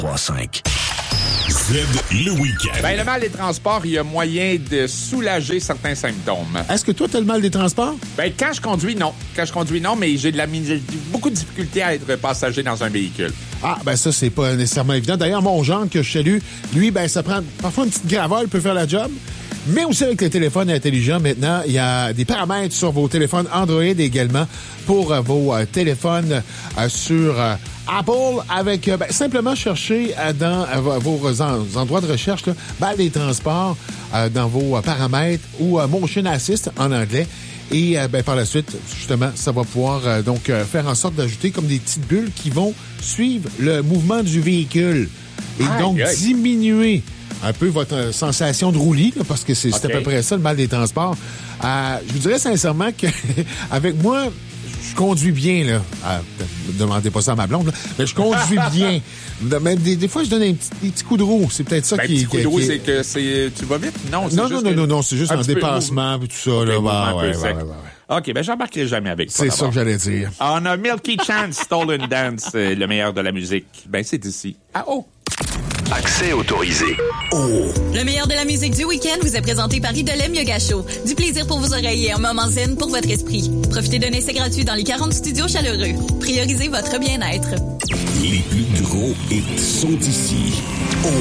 3-5. Z le week-end. Ben, le mal des transports, il y a moyen de soulager certains symptômes. Est-ce que toi, t'as le mal des transports? Ben, quand je conduis, non. Mais j'ai beaucoup de difficultés à être passager dans un véhicule. Ah, ben ça, c'est pas nécessairement évident. D'ailleurs, mon genre que je salue, lui, ben ça prend parfois une petite gravole peut faire la job. Mais aussi avec les téléphones intelligents, maintenant, il y a des paramètres sur vos téléphones Android également pour vos téléphones sur Apple avec simplement chercher dans vos endroits de recherche là, balles des transports dans vos paramètres ou Motion Assist en anglais. Et par la suite, justement, ça va pouvoir faire en sorte d'ajouter comme des petites bulles qui vont suivre le mouvement du véhicule et diminuer un peu votre sensation de roulis, là, parce que c'est à peu près ça, le mal des transports. Je vous dirais sincèrement que avec moi, je conduis bien, là. Ne demandez pas ça à ma blonde, là, mais je conduis bien. Mais des fois, je donne des petits coups de roue. C'est peut-être ça qui... Petit coup de roue, c'est que tu vas vite? Non, c'est juste un dépassement et tout ça. Okay, là. Ouais. OK, j'embarquerai jamais avec toi. C'est ça que j'allais dire. On a Milky Chance, Stolen Dance, le meilleur de la musique. Ben, c'est ici. Ah, oh! Accès autorisé. Le meilleur de la musique du week-end vous est présenté par Idolem Yoga Show. Du plaisir pour vos oreilles et un moment zen pour votre esprit. Profitez d'un essai gratuit dans les 40 studios chaleureux. Priorisez votre bien-être. Les plus gros hits sont ici.